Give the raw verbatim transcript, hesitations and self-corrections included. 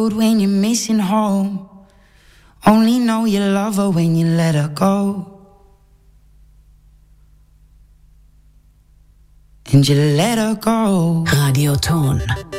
When you're missing home, only know you love her when you let her go. And you let her go. Radioton.